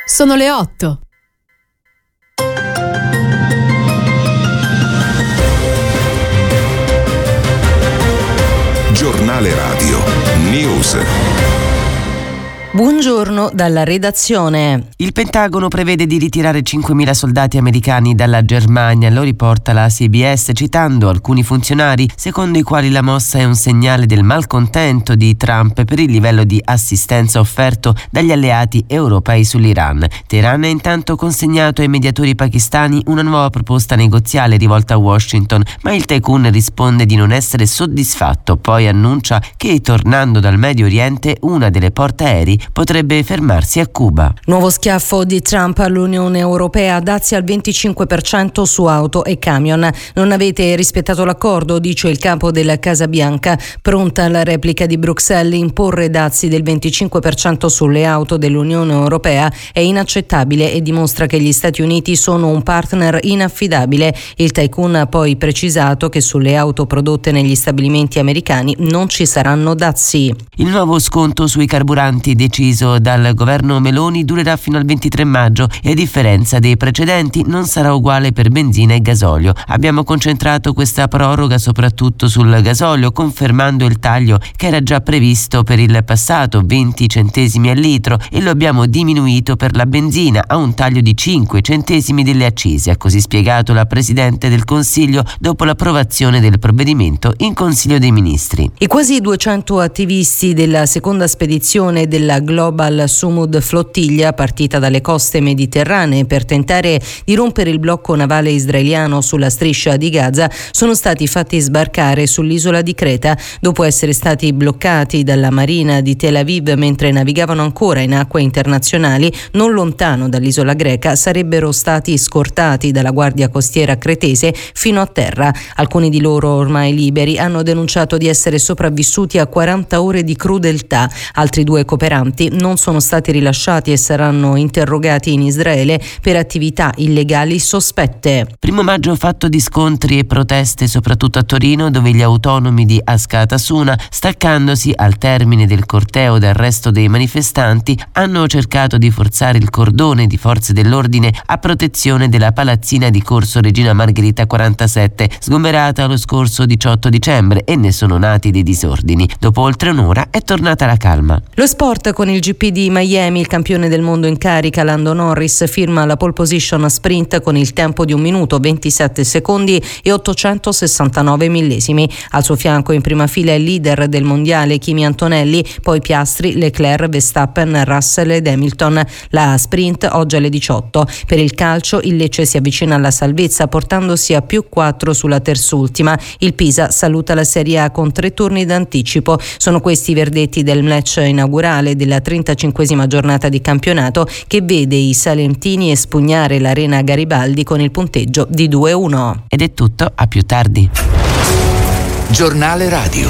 Sono le 8. Giornale Radio News. Buongiorno dalla redazione. Il Pentagono prevede di ritirare 5.000 soldati americani dalla Germania, lo riporta la CBS citando alcuni funzionari secondo i quali la mossa è un segnale del malcontento di Trump per il livello di assistenza offerto dagli alleati europei sull'Iran. Teheran ha intanto consegnato ai mediatori pakistani una nuova proposta negoziale rivolta a Washington, ma il tycoon risponde di non essere soddisfatto, poi annuncia che tornando dal Medio Oriente una delle portaerei potrebbe fermarsi a Cuba. Nuovo schiaffo di Trump all'Unione Europea, dazi al 25% su auto e camion. Non avete rispettato l'accordo, dice il capo della Casa Bianca. Pronta la replica di Bruxelles, imporre dazi del 25% sulle auto dell'Unione Europea è inaccettabile e dimostra che gli Stati Uniti sono un partner inaffidabile. Il tycoon ha poi precisato che sulle auto prodotte negli stabilimenti americani non ci saranno dazi. Il nuovo sconto sui carburanti deciso dal governo Meloni durerà fino al 23 maggio e a differenza dei precedenti non sarà uguale per benzina e gasolio. Abbiamo concentrato questa proroga soprattutto sul gasolio, confermando il taglio che era già previsto per il passato, 20 centesimi al litro, e lo abbiamo diminuito per la benzina a un taglio di 5 centesimi delle accise, ha così spiegato la Presidente del Consiglio dopo l'approvazione del provvedimento in Consiglio dei Ministri. I quasi 200 attivisti della seconda spedizione della Global Sumud Flottiglia, partita dalle coste mediterranee per tentare di rompere il blocco navale israeliano sulla striscia di Gaza, sono stati fatti sbarcare sull'isola di Creta dopo essere stati bloccati dalla marina di Tel Aviv mentre navigavano ancora in acque internazionali non lontano dall'isola greca. Sarebbero stati scortati dalla guardia costiera cretese fino a terra. Alcuni di loro, ormai liberi, hanno denunciato di essere sopravvissuti a 40 ore di crudeltà. Altri 2 cooperanti non sono stati rilasciati e saranno interrogati in Israele per attività illegali sospette. 1 maggio fatto di scontri e proteste soprattutto a Torino, dove gli autonomi di Ascata Suna, staccandosi al termine del corteo dal resto dei manifestanti, hanno cercato di forzare il cordone di forze dell'ordine a protezione della palazzina di Corso Regina Margherita 47, sgomberata lo scorso 18 dicembre, e ne sono nati dei disordini. Dopo oltre un'ora è tornata la calma. Lo sport con il GP di Miami. Il campione del mondo in carica Lando Norris firma la pole position a sprint con il tempo di 1 minuto 27 secondi e 869 millesimi. Al suo fianco in prima fila il leader del mondiale Kimi Antonelli, poi Piastri, Leclerc, Verstappen, Russell ed Hamilton. La sprint oggi alle 18. Per il calcio il Lecce si avvicina alla salvezza portandosi a +4 sulla terzultima. Il Pisa saluta la Serie A con 3 turni d'anticipo. Sono questi i verdetti del match inaugurale della 35esima giornata di campionato, che vede i salentini espugnare l'Arena Garibaldi con il punteggio di 2-1. Ed è tutto, a più tardi. Giornale Radio.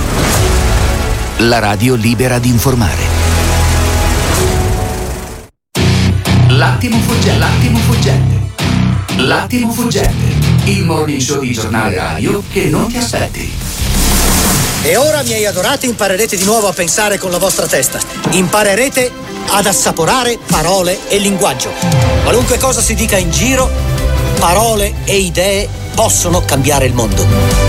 La radio libera di informare. L'attimo fuggente. L'attimo fuggente. Il morning show di Giornale Radio che non ti aspetti. E ora, miei adorati, imparerete di nuovo a pensare con la vostra testa. Imparerete ad assaporare parole e linguaggio. Qualunque cosa si dica in giro, parole e idee possono cambiare il mondo.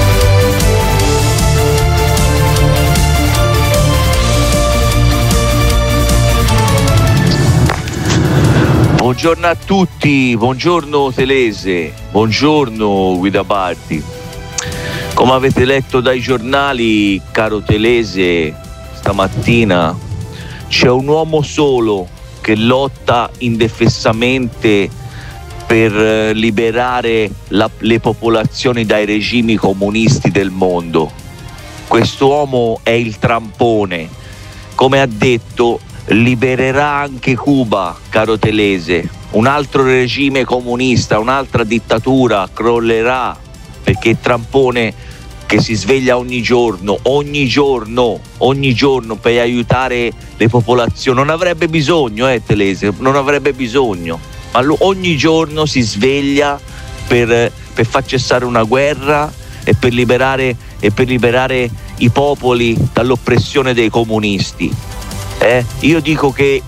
Buongiorno a tutti, buongiorno Telese, buongiorno Guida Bardi. Come avete letto dai giornali, caro Telese, stamattina c'è un uomo solo che lotta indefessamente per liberare le popolazioni dai regimi comunisti del mondo. Quest'uomo è il Trampone. Come ha detto, libererà anche Cuba, caro Telese. Un altro regime comunista, un'altra dittatura crollerà, perché il Trampone che si sveglia ogni giorno per aiutare le popolazioni, non avrebbe bisogno, Telese, non avrebbe bisogno, ma ogni giorno si sveglia per far cessare una guerra e per liberare i popoli dall'oppressione dei comunisti. Io dico che